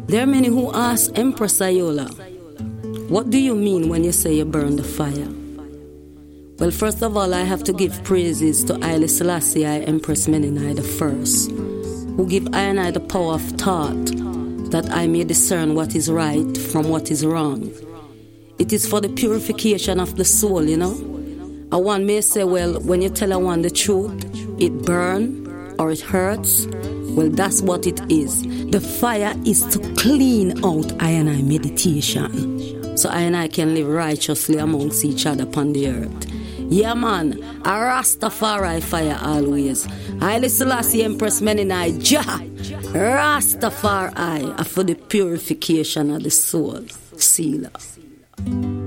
There are many who ask Empress Ayola, what do you mean when you say you burn the fire? Well, first of all, I have to give praises to Haile Selassie I Empress Menini I, who give I and I the power of thought, that I may discern what is right from what is wrong. It is for the purification of the soul, you know. A one may say, well, when you tell a one the truth, it burns or it hurts. Well, that's what it is. The fire is to clean out I and I meditation, so I and I can live righteously amongst each other upon the earth. Yeah, man, a Rastafari fire always. Haile Selassie Empress Menini Jah, Rastafari for the purification of the soul. Selah.